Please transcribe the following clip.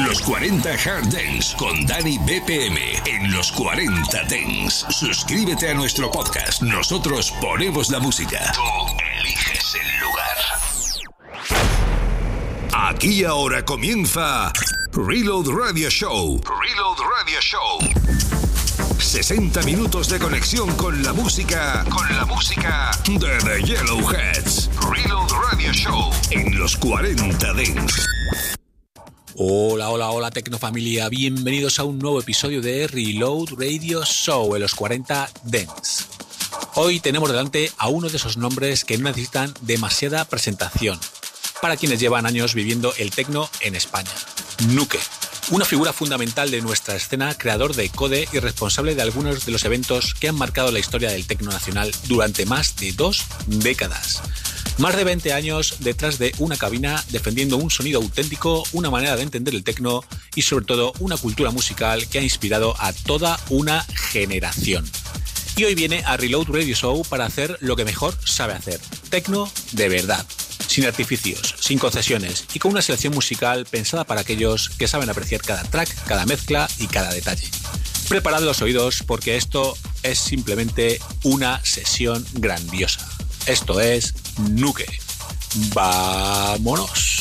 Los 40 Hard Dance con Dani BPM en Los 40 Dance. Suscríbete a nuestro podcast. Nosotros ponemos la música. Tú eliges el lugar. Aquí y ahora comienza Reload Radio Show. Reload Radio Show. 60 minutos de conexión con la música de The Yellowheads. Reload Radio Show en Los 40 Dance. Hola Tecnofamilia, bienvenidos a un nuevo episodio de Reload Radio Show en Los 40 Dance. Hoy tenemos delante a uno de esos nombres que no necesitan demasiada presentación para quienes llevan años viviendo el tecno en España. Nuke, una figura fundamental de nuestra escena, creador de Code y responsable de algunos de los eventos que han marcado la historia del tecno nacional durante más de 2 décadas. Más de 20 años detrás de una cabina, defendiendo un sonido auténtico, una manera de entender el tecno y sobre todo una cultura musical que ha inspirado a toda una generación. Y hoy viene a Reload Radio Show para hacer lo que mejor sabe hacer, tecno de verdad, sin artificios, sin concesiones y con una selección musical pensada para aquellos que saben apreciar cada track, cada mezcla y cada detalle. Preparad los oídos porque esto es simplemente una sesión grandiosa. Esto es Nuke. ¡Vámonos!